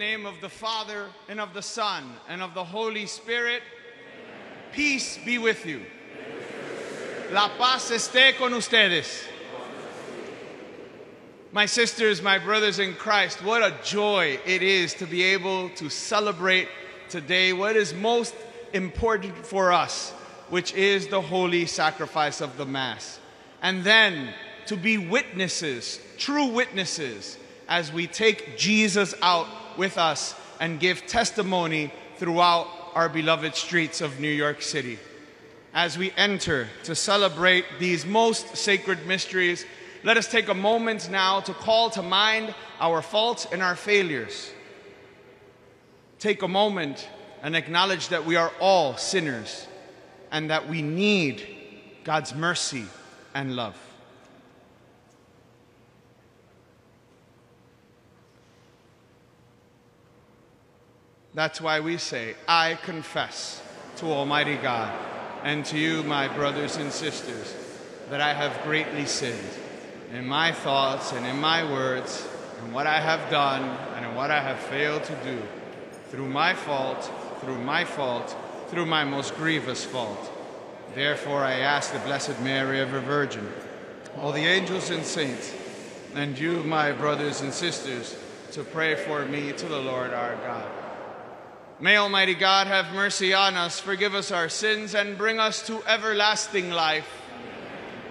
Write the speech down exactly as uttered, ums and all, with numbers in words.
name of the Father, and of the Son, and of the Holy Spirit. Amen. Peace be with you. La paz esté con ustedes. My sisters, my brothers in Christ, what a joy it is to be able to celebrate today what is most important for us, which is the holy sacrifice of the Mass. And then to be witnesses, true witnesses, as we take Jesus out with us and give testimony throughout our beloved streets of New York City. As we enter to celebrate these most sacred mysteries, let us take a moment now to call to mind our faults and our failures. Take a moment and acknowledge that we are all sinners and that we need God's mercy and love. That's why we say, I confess to Almighty God and to you, my brothers and sisters, that I have greatly sinned in my thoughts and in my words, in what I have done and in what I have failed to do, through my fault, through my fault, through my most grievous fault. Therefore I ask the Blessed Mary, ever Virgin, all the angels and saints, and you, my brothers and sisters, to pray for me to the Lord our God. May Almighty God have mercy on us, forgive us our sins, and bring us to everlasting life.